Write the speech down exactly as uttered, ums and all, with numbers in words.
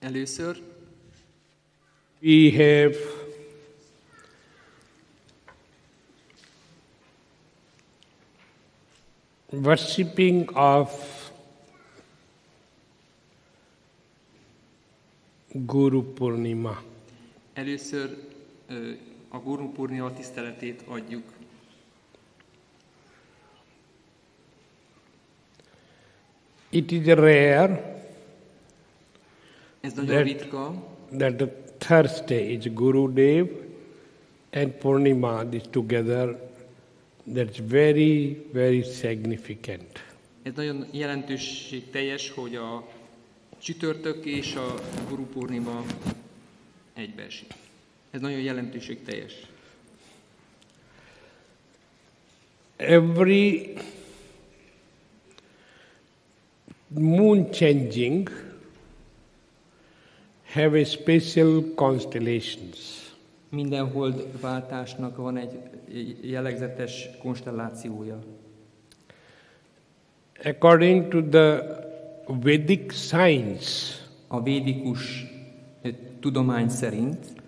Először we have worshipping of Guru Purnima. Először ö, a Guru Purnima tiszteletét adjuk. It is rare Ez nagyon that, ritka, that the Thursday is Guru Dev and Purnima is together. That's very, very significant. ez nagyon jelentőségteljes, hogy a csütörtök és a Guru Purnima egybeesik. Ez nagyon jelentőségteljes. Every moon changing have a special constellations. Minden holdváltásnak van egy jellegzetes konstellációja. According to the Vedic science, A védikus eh, tudomány szerint